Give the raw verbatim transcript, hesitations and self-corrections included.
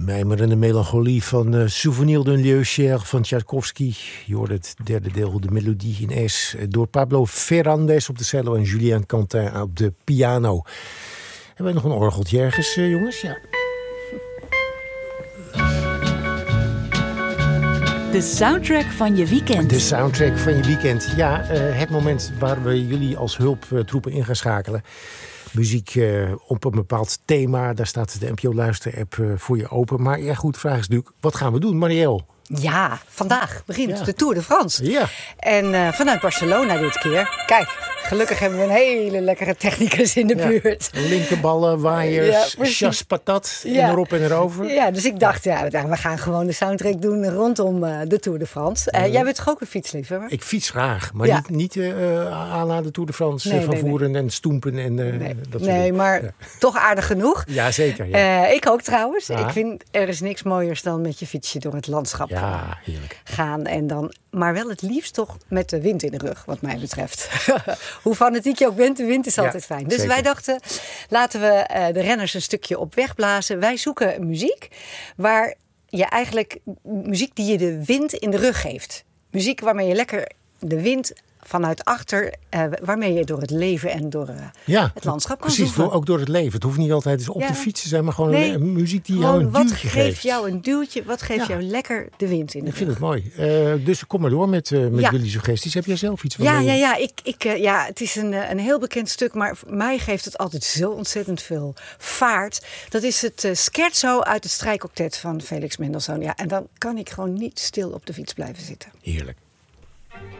mijmerende melancholie van uh, Souvenir d'un lieu cher van Tchaikovsky. Je hoort het derde deel, de melodie in S, door Pablo Ferrandes op de cello en Julien Quentin op de piano. Hebben we nog een orgeltje ergens, uh, jongens? Ja. De soundtrack van je weekend. De soundtrack van je weekend. Ja, uh, het moment waar we jullie als hulptroepen in gaan schakelen. Muziek uh, op een bepaald thema. Daar staat de N P O Luister-app uh, voor je open. Maar ja, goed, de vraag is natuurlijk, wat gaan we doen, Marielle? Ja, vandaag begint ja. de Tour de France. Ja. En uh, vanuit Barcelona dit keer. Kijk, gelukkig hebben we een hele lekkere technicus in de ja. buurt. Linkerballen, waaiers, ja, chas patat, ja. en erop en erover. Ja, dus ik dacht, ja, we gaan gewoon de soundtrack doen rondom uh, de Tour de France. Uh, uh, jij bent toch ook een fietsliefhebber? Ik fiets graag, maar ja. niet, niet uh, à la de Tour de France nee, van nee, voeren nee. en stoempen en uh, nee. dat soort Nee, dingen. maar ja. toch aardig genoeg. Ja, zeker. Ja. Uh, ik ook trouwens. Ja. Ik vind, er is niks mooiers dan met je fietsje door het landschap ja, heerlijk. gaan. En dan, maar wel het liefst toch met de wind in de rug, wat mij betreft. Hoe fanatiek je ook bent, de wind is altijd ja, fijn. Dus zeker. Wij dachten, laten we uh, de renners een stukje op weg blazen. Wij zoeken muziek waar je eigenlijk, muziek die je de wind in de rug geeft. Muziek waarmee je lekker de wind vanuit achter, uh, waarmee je door het leven en door uh, ja, het landschap kan precies, zoeken. Door, ook door het leven. Het hoeft niet altijd eens op ja. de fiets te zijn, maar gewoon nee, een, muziek die jou een duwtje geeft. Wat geeft jou een duwtje? Wat geeft ja. jou lekker de wind in de Ik rug? vind het mooi. Uh, dus kom maar door met, uh, met ja. jullie suggesties. Heb jij zelf iets van? Ja, ja, ja. Ik, ik, uh, ja, het is een, een heel bekend stuk, maar voor mij geeft het altijd zo ontzettend veel vaart. Dat is het uh, scherzo uit het strijkoctet van Felix Mendelssohn. Ja, en dan kan ik gewoon niet stil op de fiets blijven zitten. Heerlijk.